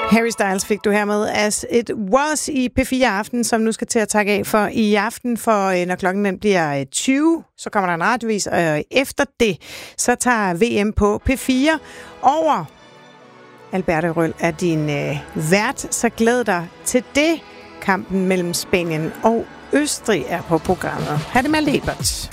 Harry Styles fik du hermed As It Was i P4 Aften, som nu skal til at takke af for i aften, for når klokken den bliver 20, så kommer der en radiovis, og efter det, så tager VM på P4 over. Alberte Røhl er din vært, så glæd dig til det. Kampen mellem Spanien og Østrig er på programmet. Ha' det med Lebert.